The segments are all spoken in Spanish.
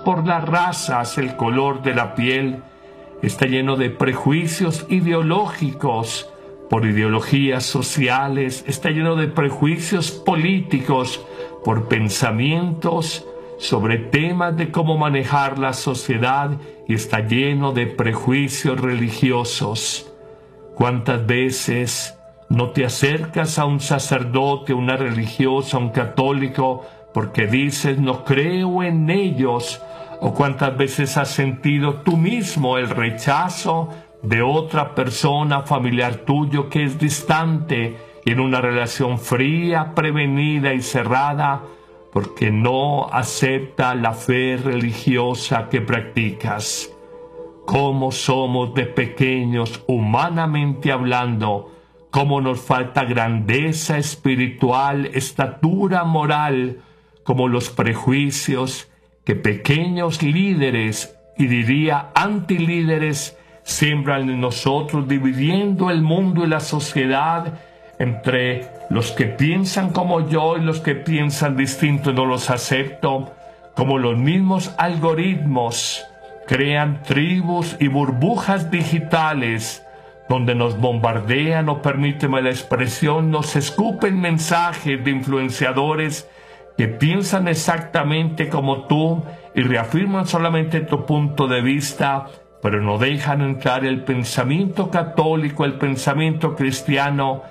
por las razas, el color de la piel. Está lleno de prejuicios ideológicos, por ideologías sociales. Está lleno de prejuicios políticos, por pensamientos sobre temas de cómo manejar la sociedad, y está lleno de prejuicios religiosos. ¿Cuántas veces no te acercas a un sacerdote, a una religiosa, a un católico, porque dices no creo en ellos? ¿O cuántas veces has sentido tú mismo el rechazo de otra persona, familiar tuyo, que es distante y en una relación fría, prevenida y cerrada, porque no acepta la fe religiosa que practicas? ¿Cómo somos de pequeños, humanamente hablando? ¿Cómo nos falta grandeza espiritual, estatura moral, como los prejuicios que pequeños líderes, y diría antilíderes, siembran en nosotros, dividiendo el mundo y la sociedad entre los que piensan como yo y los que piensan distinto? No los acepto. Como los mismos algoritmos crean tribus y burbujas digitales donde nos bombardean, o permíteme la expresión, nos escupen mensajes de influenciadores que piensan exactamente como tú y reafirman solamente tu punto de vista, pero no dejan entrar el pensamiento católico, el pensamiento cristiano,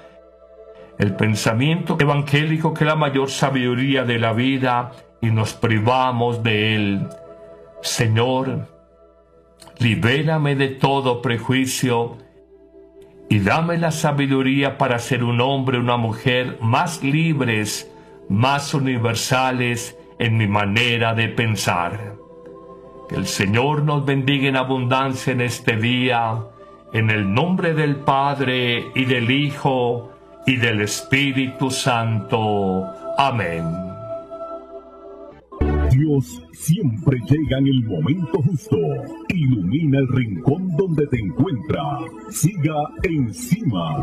el pensamiento evangélico, que es la mayor sabiduría de la vida, y nos privamos de él. Señor, libérame de todo prejuicio y dame la sabiduría para ser un hombre, una mujer más libres, más universales en mi manera de pensar. Que el Señor nos bendiga en abundancia en este día, en el nombre del Padre, y del Hijo, y del Espíritu Santo. Amén. Dios siempre llega en el momento justo. Ilumina el rincón donde te encuentras. Siga encima.